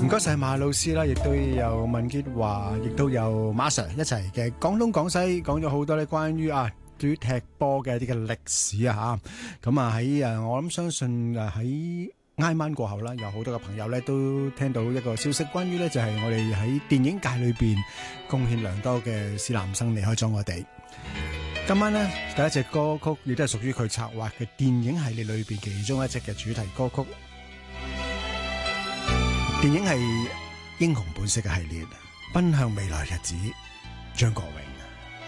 唔該晒馬老師啦，亦都有文潔華，亦都有馬 Sir 一齊嘅廣東廣西講咗好多咧關於對於踢波嘅一啲嘅歷史啊嚇。咁喺我諗相信喺挨晚過後啦，有好多嘅朋友咧都聽到一個消息，關於咧就係我哋喺電影界裏邊貢獻良多嘅史南生離開咗我哋。今晚呢，第一隻歌曲亦都係屬於佢策劃嘅電影系列裏邊其中一隻嘅主題歌曲。電影係英雄本色嘅系列，奔向未來日子，張國榮。